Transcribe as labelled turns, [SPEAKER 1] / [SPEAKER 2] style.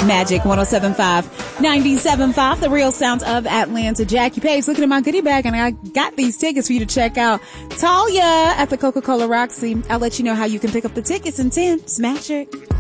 [SPEAKER 1] Magic 107.5, 97.5, the real sounds of Atlanta. Jackie Page looking at my goodie bag, and I got these tickets for you to check out Talia at the Coca-Cola Roxy. I'll let you know how you can pick up the tickets in 10. Smash it.